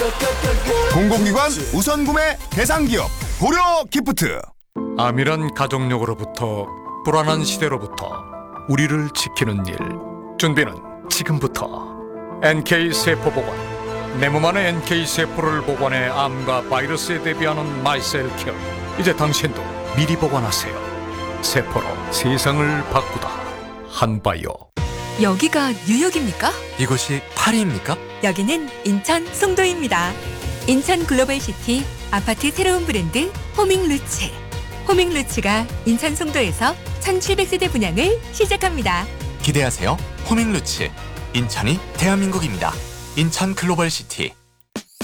공공기관 우선구매 대상기업 고려기프트. 암이란 가족력으로부터 불안한 시대로부터 우리를 지키는 일. 준비는 지금부터. NK세포보관. 내 몸 안에 NK세포를 보관해 암과 바이러스에 대비하는 마이셀케어. 이제 당신도 미리 보관하세요. 세포로 세상을 바꾸다. 한바이오. 여기가 뉴욕입니까? 이곳이 파리입니까? 여기는 인천 송도입니다. 인천 글로벌시티 아파트 새로운 브랜드 호밍루츠. 호밍루츠가 인천 송도에서 1700세대 분양을 시작합니다. 기대하세요. 호밍루츠. 인천이 대한민국입니다. 인천 글로벌시티.